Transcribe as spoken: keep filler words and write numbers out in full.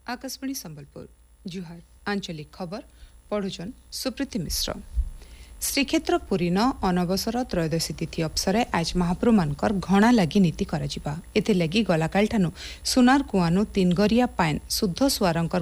आकाशवाणी संबलपुर जुहार आंचलिक खबर पढ़ुचन सुप्रीति मिश्र। श्रीक्षेत्र पुरी न अनवसर त्रयोदशी तिथि अवसर आज महाप्रभु मानकर घणा लगी नीति करा एथि लगी गलाकाल ठानु सुनार कुआनु तीन गरिया पाइन शुद्ध सुआरंकर